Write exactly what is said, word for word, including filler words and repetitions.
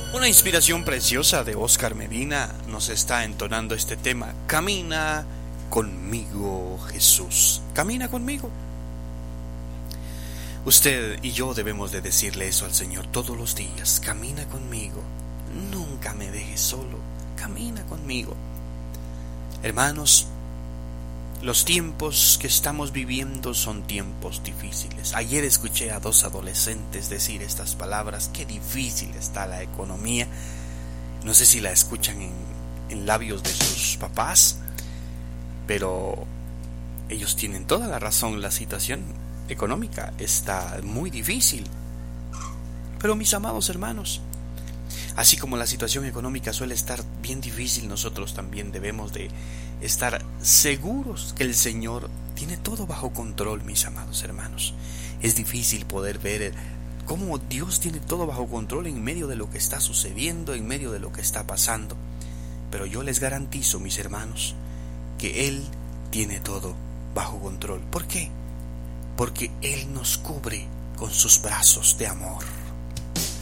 Una inspiración preciosa de Oscar Medina nos está entonando este tema. Camina conmigo, Jesús. Camina conmigo. Usted y yo debemos de decirle eso al Señor todos los días. Camina conmigo. Nunca me dejes solo. Camina conmigo. Hermanos, los tiempos que estamos viviendo son tiempos difíciles. Ayer escuché a dos adolescentes decir estas palabras: qué difícil está la economía. No sé si la escuchan en, en labios de sus papás, pero ellos tienen toda la razón. La situación económica está muy difícil. Pero mis amados hermanos, así como la situación económica suele estar bien difícil, nosotros también debemos de estar seguros que el Señor tiene todo bajo control, mis amados hermanos. Es difícil poder ver cómo Dios tiene todo bajo control en medio de lo que está sucediendo, en medio de lo que está pasando. Pero yo les garantizo, mis hermanos, que Él tiene todo bajo control. ¿Por qué? Porque Él nos cubre con sus brazos de amor.